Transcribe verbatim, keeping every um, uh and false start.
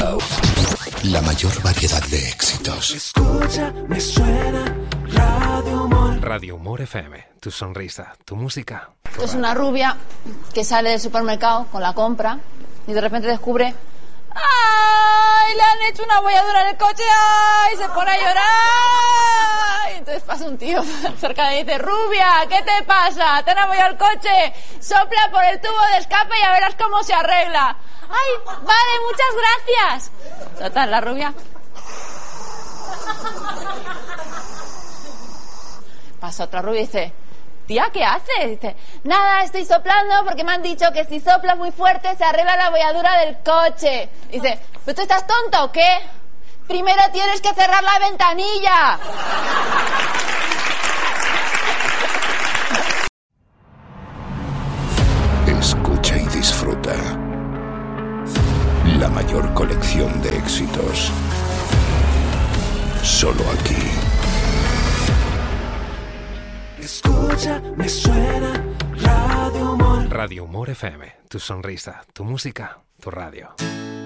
La mayor variedad de éxitos. Escucha, me suena Radio Humor. Radio Humor F M. Tu sonrisa, tu música. Tu es una rubia que sale del supermercado con la compra y de repente descubre... ¡Ay! Le han hecho una bolladura en el coche. ¡Ay! Se pone a llorar. Y entonces pasa un tío cerca de ella y dice: Rubia, ¿qué te pasa? ¿Te han abollado el coche? Sopla por el tubo de escape y ya verás cómo se arregla. ¡Ay! Vale, muchas gracias. Total, la rubia pasa otra rubia y dice: Tía, ¿qué haces? Dice: nada, estoy soplando porque me han dicho que si soplas muy fuerte se arregla la bolladura del coche. Dice: ¿pero tú estás tonta o qué? Primero tienes que cerrar la ventanilla. Escucha y disfruta. La mayor colección de éxitos. Solo aquí. Escucha, me suena Radio Humor. Radio Humor F M. Tu sonrisa, tu música, tu radio.